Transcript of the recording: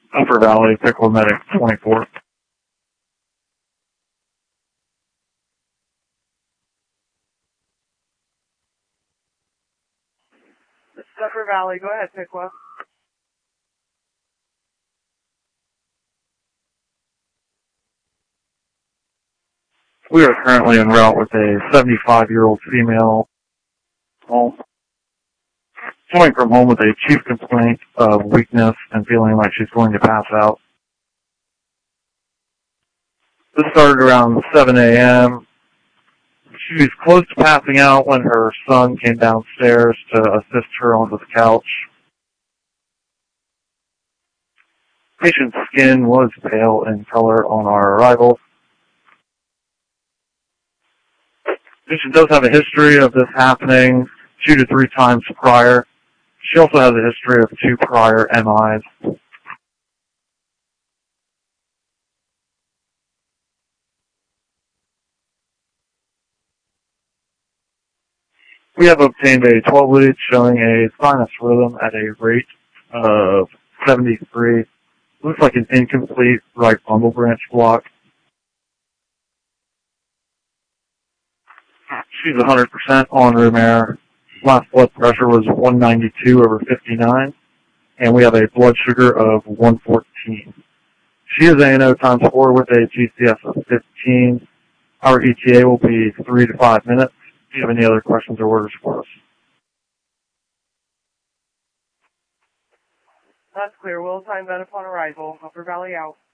Upper Valley, Pickle Medic 24. This is Upper Valley. Go ahead, Pickle. We are currently en route with a 75-year-old female home, coming from home with a chief complaint of weakness and feeling like she's going to pass out. This started around 7 a.m. She was close to passing out when her son came downstairs to assist her onto the couch. Patient's skin was pale in color on our arrival. Patient does have a history of this happening 2 to 3 times prior. She also has a history of 2 prior MIs. We have obtained a 12 lead showing a sinus rhythm at a rate of 73. Looks like an incomplete right bundle branch block. She's 100% on room air. Last blood pressure was 192/59, and we have a blood sugar of 114. She is ANO times 4 with a GCS of 15. Our ETA will be 3 to 5 minutes. Do you have any other questions or orders for us? That's clear. We'll assign that upon arrival. Upper Valley out.